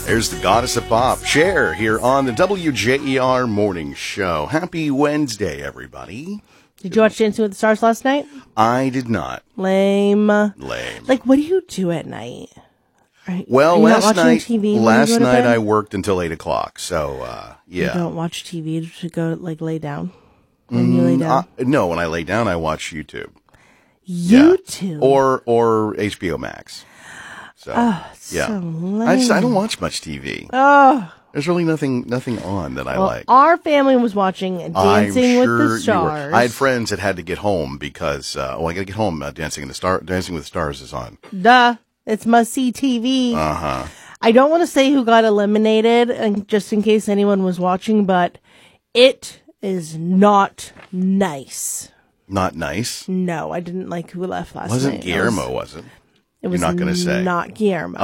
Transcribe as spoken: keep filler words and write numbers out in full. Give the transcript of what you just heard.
There's the goddess of pop, Cher, here on the W J E R Morning Show. Happy Wednesday, everybody. Did you watch Dancing with the Stars last night? I did not. Lame. Lame. Like, what do you do at night? Are, well, are you last not watching night, T V last when you go to night bed? I worked until eight o'clock, so, uh, yeah. You don't watch T V to go, like, lay down? When you lay Mm, down? uh, no, when I lay down, I watch YouTube. YouTube? Yeah. Or, or H B O Max. So, oh, yeah. so lame. I just, I don't watch much T V. Oh. There's really nothing, nothing on that I well, like. Our family was watching Dancing I'm sure with the you were. Stars. I had friends that had to get home because, uh, oh, I gotta get home. Uh, Dancing in the Star, Dancing with the Stars is on. Duh. It's must-see T V. Uh-huh. I don't want to say who got eliminated, and just in case anyone was watching, but it is not nice. Not nice? No, I didn't like who left last Wasn't night. Guillermo, It was, was it? it was You're not going to say. Not Guillermo.